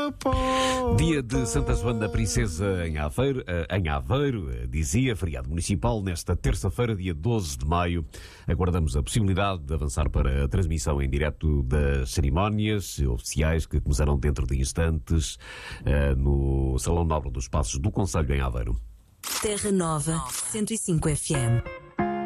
Dia de Santa Joana da Princesa em Aveiro, dizia, feriado municipal, nesta terça-feira, dia 12 de maio. Aguardamos a possibilidade de avançar para a transmissão em direto das cerimónias oficiais que começarão dentro de instantes no Salão Nobre dos Passos do Concelho em Aveiro. Terra Nova 105 FM.